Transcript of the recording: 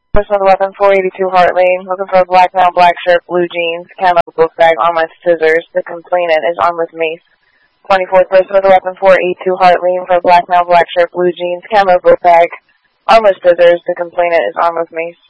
Person with a weapon 482 Hartley, looking for a black male, black shirt, blue jeans, camo book bag, armed with scissors. The complainant is armed with mace. 24th person with a weapon 482 Hartley, looking for a black male, black shirt, blue jeans, camo book bag, armed with scissors. The complainant is armed with mace.